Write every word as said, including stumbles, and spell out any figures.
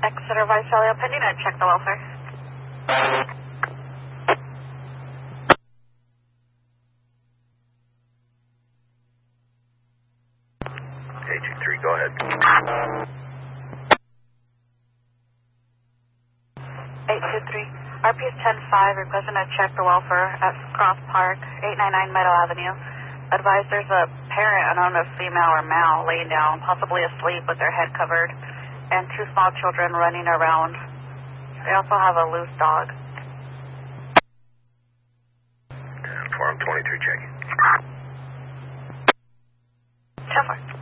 Exeter Vice Valley pending. I check the welfare. eight two three, go ahead. eight two three. R P S ten five, requesting to check the welfare at Cross Park, eight ninety-nine Meadow Avenue. Advised there's a parent, unknown if female or male, laying down, possibly asleep with their head covered, and two small children running around. They also have a loose dog. Forum twenty-three checking. ten four.